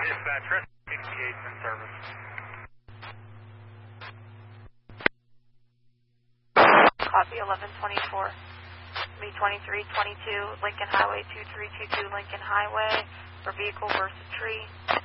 Dispatch, Rescue 68 in service. Copy 1124. Me 2322, Lincoln Highway 2322, Lincoln Highway, for vehicle versus tree.